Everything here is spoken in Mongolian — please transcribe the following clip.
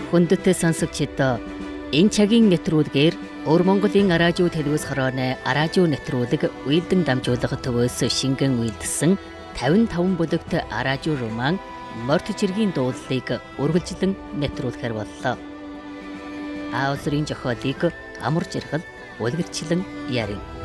Хүндэт сонсогчид энэ цагийн нэвтрүүлгээр Өр Монголын араажуу телевиз хорооны араажуу нэвтрүүлэг Уйлдэн дамжуулах төвөөс шингэн үйлдсэн 55 бүлэгт араажуу роман Морт чиргийн дуулалыг үргэлжлэн нэвтрүүлэхээр боллоо. Аавсрын зохиолыг амар жаргал үлгэрчлэн ярив.